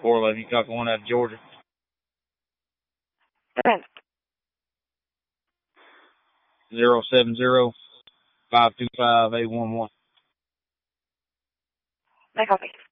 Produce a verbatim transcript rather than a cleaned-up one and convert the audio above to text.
four eleven. You copy one out of Georgia. Zero seven zero five two five eight one one. I copy.